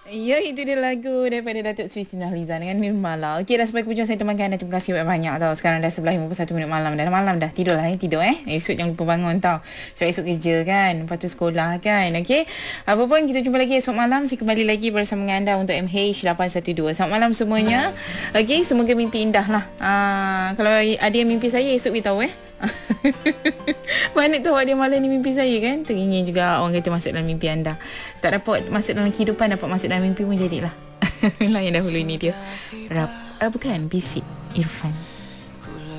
Ya, itu dia lagu daripada Datuk Sri Nurhaliza dengan Nirmala. Okey, dah sampai ke hujung saya temankan anda. Terima kasih banyak-banyak tau. Sekarang dah 11:51 minit malam. Dah malam dah. Tidur lah tidur Esok jangan lupa bangun tau. Sebab esok kerja kan. Lepas tu sekolah kan. Okey. Apa pun kita jumpa lagi esok malam. Saya kembali lagi bersama dengan anda untuk MH812. Selamat malam semuanya. Okey, semoga mimpi indah lah. Kalau ada yang mimpi saya esok beritahu Mana tahu ada malam ni mimpi saya kan. Teringin juga orang kata masuk dalam mimpi anda. Tak dapat masuk dalam kehidupan, dapat masuk dalam mimpi pun jadilah. Lah yang dahulu ini dia Rap, bukan Bisik Irfan.